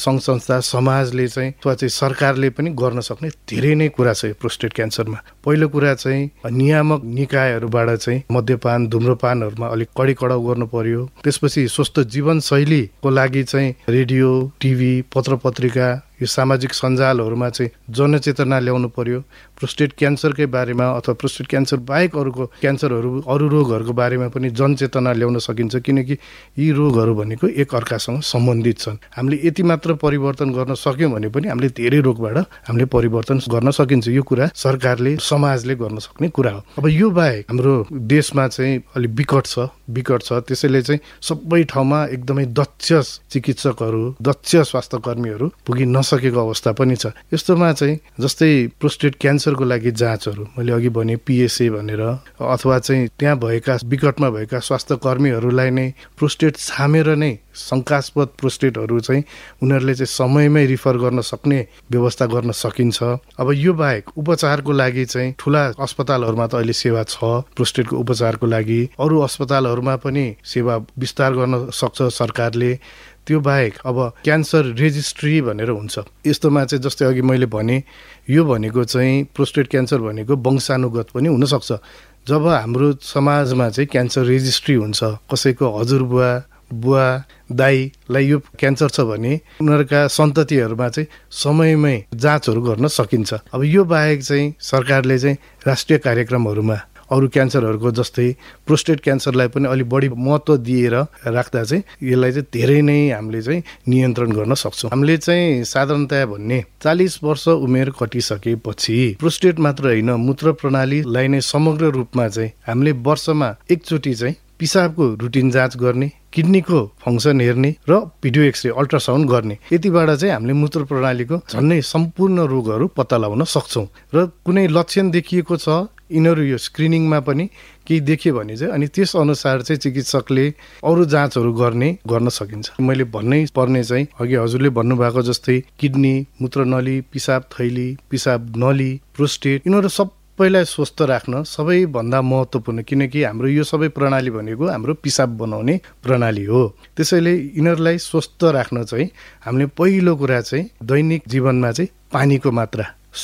सङ्घ संस्था समाजले चाहिँ अथवा चाहिँ सरकारले पनि गर्न सक्ने धेरै नै कुरा छ प्रोस्टेट क्यान्सरमा। पहिलो कुरा चाहिँ नियामक निकायहरूबाट चाहिँ मद्यपान धुम्रपानहरूमा अलिक कडाउ गर्नु पर्यो। त्यसपछि स्वस्थ जीवनशैलीको लागि चाहिँ रेडियो टिभी पत्र पत्रिका यो सामाजिक सञ्जालहरूमा चाहिँ जनचेतना ल्याउनु पर्यो। प्रोस्टेट क्यान्सरकै बारेमा अथवा प्रोस्टेट क्यान्सर बाहेक अरूको क्यान्सरहरू अरू रोगहरूको बारेमा पनि जनचेतना ल्याउन सकिन्छ, किनकि यी रोगहरू भनेको एक अर्कासँग सम्बन्धित छन्। हामीले यति मात्र परिवर्तन गर्न सक्यौँ भने पनि हामीले धेरै रोगबाट हामीले परिवर्तन गर्न सकिन्छ। यो कुरा सरकारले समाजले गर्न सक्ने कुरा हो। अब यो बाहेक हाम्रो देशमा चाहिँ अलिक विकट छ, त्यसैले चाहिँ सबै ठाउँमा एकदमै दक्ष चिकित्सकहरू दक्ष स्वास्थ्यकर्मीहरू पुगि नसकेको अवस्था पनि छ। यस्तोमा चाहिँ जस्तै प्रोस्टेट क्यान्सरको लागि जाँचहरू मैले अघि भने PSA भनेर अथवा चाहिँ त्यहाँ भएका विकटमा भएका स्वास्थ्यकर्मीहरूलाई नै प्रोस्टेट छामेर नै शङ्कास्पद प्रोस्टेटहरू चाहिँ उनीहरूले चाहिँ समयमै रिफर गर्न सक्ने व्यवस्था गर्न सकिन्छ। अब यो बाहेक उपचारको लागि चाहिँ ठुला अस्पतालहरूमा त अहिले सेवा छ प्रोस्टेटको उपचारको लागि, अरू अस्पतालहरूमा पनि सेवा विस्तार गर्न सक्छ सरकारले। त्यो बाहेक अब क्यान्सर रेजिस्ट्री भनेर हुन्छ। यस्तोमा चाहिँ जस्तै अघि मैले भने यो भनेको चाहिँ प्रोस्टेट क्यान्सर भनेको वंशानुगत पनि हुनसक्छ। जब हाम्रो समाजमा चाहिँ क्यान्सर रेजिस्ट्री हुन्छ, कसैको हजुरबुवा बुवा दाईलाई यो क्यान्सर छ भने उनीहरूका सन्ततिहरूमा चाहिँ समयमै जाँचहरू गर्न सकिन्छ। अब यो बाहेक चाहिँ सरकारले चाहिँ राष्ट्रिय कार्यक्रमहरूमा अरू क्यान्सरहरूको जस्तै प्रोस्टेट क्यान्सरलाई पनि अलिक बढी महत्त्व दिएर राख्दा चाहिँ यसलाई चाहिँ धेरै नै हामीले चाहिँ नियन्त्रण गर्न सक्छौँ। हामीले चाहिँ साधारणतया भन्ने 40 वर्ष उमेर कटिसकेपछि प्रोस्टेट मात्र होइन मूत्र प्रणालीलाई नै समग्र रूपमा चाहिँ हामीले वर्षमा एकचोटि चाहिँ पिसाबको रुटिन जाँच गर्ने, किडनीको फङ्सन हेर्ने र भिडियो एक्सरे अल्ट्रासाउन्ड गर्ने। यतिबाट चाहिँ हामीले मूत्र प्रणालीको झन्नै सम्पूर्ण रोगहरू पत्ता लगाउन सक्छौँ। र कुनै लक्षण देखिएको छ यिनीहरू यो स्क्रिनिङमा पनि केही देख्यो भने चाहिँ अनि त्यस अनुसार चाहिँ चिकित्सकले अरू जाँचहरू गर्न सकिन्छ। मैले भन्नै पर्ने चाहिँ अघि हजुरले भन्नुभएको जस्तै किडनी, मूत्रनली, पिसाब थैली, पिसाब नली, प्रोस्टेट यिनीहरू सबैलाई स्वस्थ राख्न सबैभन्दा महत्त्वपूर्ण, किनकि हाम्रो यो सबै प्रणाली भनेको हाम्रो पिसाब बनाउने प्रणाली हो। त्यसैले यिनीहरूलाई स्वस्थ राख्न चाहिँ हामीले पहिलो कुरा चाहिँ दैनिक जीवनमा चाहिँ पानीको मात्रा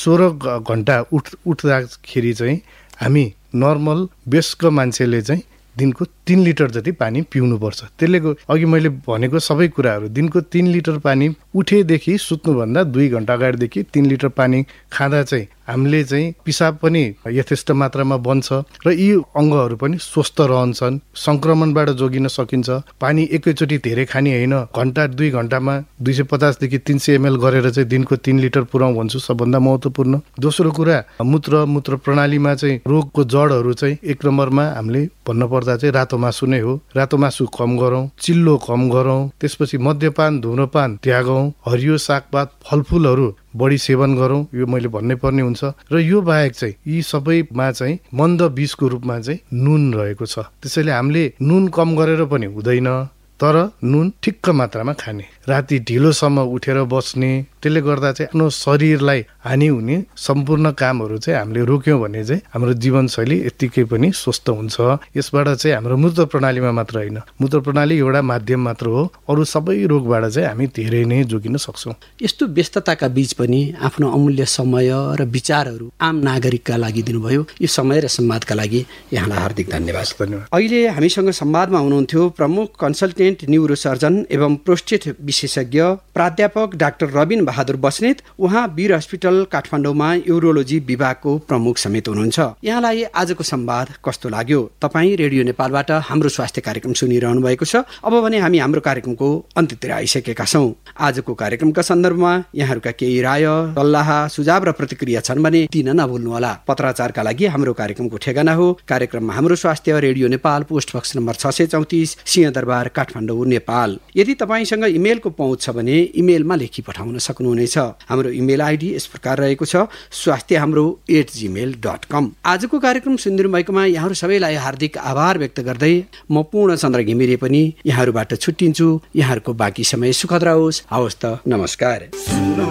16 घण्टा उठ्दाखेरि चाहिँ हामी नर्मल वयस्क मान्छेले चाहिँ दिनको 3 लिटर जति पानी पिउनुपर्छ। त्यसले अघि मैले भनेको सबै कुराहरू दिनको 3 लिटर पानी उठेदेखि सुत्नुभन्दा 2 घण्टा अगाडिदेखि 3 लिटर पानी खाँदा चाहिँ हामीले चाहिँ पिसाब पनि यथेष्ट मात्रामा बन्छ र यी अङ्गहरू पनि स्वस्थ रहन्छन्, सङ्क्रमणबाट जोगिन सकिन्छ। पानी एकैचोटि धेरै खाने होइन, घण्टा 2 घण्टामा 250 देखि 300 ml गरेर चाहिँ दिनको 3 लिटर पुर्याउँ भन्छु सबभन्दा महत्त्वपूर्ण। दोस्रो कुरा मूत्र प्रणालीमा चाहिँ रोगको जडहरू चाहिँ एक नम्बरमा हामीले भन्नुपर्दा चाहिँ रातो मासु नै हो। रातो मासु कम गरौँ, चिल्लो कम गरौँ, त्यसपछि मद्यपान धुम्रपान त्यागौँ, हरियो सागपात फलफुलहरू बढी सेवन गरौँ, यो मैले भन्नै पर्ने हुन्छ। र यो बाहेक चाहिँ यी सबैमा चाहिँ मन्द विषको रूपमा चाहिँ नुन रहेको छ। त्यसैले हामीले नुन कम गरेर पनि हुँदैन, तर नुन ठिक्क मात्रामा खाने, राति ढिलोसम्म उठेर बस्ने, त्यसले गर्दा चाहिँ आफ्नो शरीरलाई हानि हुने सम्पूर्ण कामहरू चाहिँ हामीले रोक्यौँ भने चाहिँ हाम्रो जीवनशैली यत्तिकै पनि स्वस्थ हुन्छ। यसबाट चाहिँ हाम्रो मूत्र प्रणालीमा मात्र होइन, मूत्र प्रणाली एउटा माध्यम मात्र हो, अरू सबै रोगबाट चाहिँ हामी धेरै नै जोगिन सक्छौँ। यस्तो व्यस्तताका बीच पनि आफ्नो अमूल्य समय र विचारहरू आम नागरिकका लागि दिनुभयो। यो समय र संवादका लागि यहाँलाई हार्दिक धन्यवाद। अहिले हामीसँग संवादमा हुनुहुन्थ्यो प्रमुख कन्सल्टेन्ट न्युरोसर्जन एवं प्रोस्टेट विशेषज्ञ प्राध्यापक डाक्टर रबिन बहादुर बस्नेत। उहाँ वीर हस्पिटल काठमाडौँमा युरोलोजी विभागको प्रमुख समेत हुनुहुन्छ। यहाँलाई आजको संवाद कस्तो लाग्यो? तपाईँ रेडियो नेपालबाट हाम्रो स्वास्थ्य कार्यक्रम सुनिरहनु भएको छ। अब भने हामी हाम्रो कार्यक्रमको अन्त्यतिर आइसकेका छौँ। आजको कार्यक्रमका सन्दर्भमा यहाँहरूका केही राय सल्लाह सुझाव र प्रतिक्रिया छन् भने दिन नभुल्नुहोला। पत्राचारका लागि हाम्रो कार्यक्रमको ठेगाना हो कार्यक्रममा हाम्रो स्वास्थ्य, radio Nepal, post box number 634 Singha Durbar Kathmandu Nepal. यदि तपाईँसँग इमेलको पहुँच छ भने इमेलमा लेखी पठाउन सक्नुहुनेछ। हाम्रो इमेल आइडी यस प्रकार रहेको छ swasthyahamro@gmail.com। आजको कार्यक्रम सुनिदिनु भएकोमा यहाँहरू सबैलाई हार्दिक आभार व्यक्त गर्दै म पूर्णचन्द्र घिमिरे पनि यहाँहरूबाट छुट्टिन्छु। यहाँहरूको बाँकी समय सुखद रहोस्। हवस् त, नमस्कार।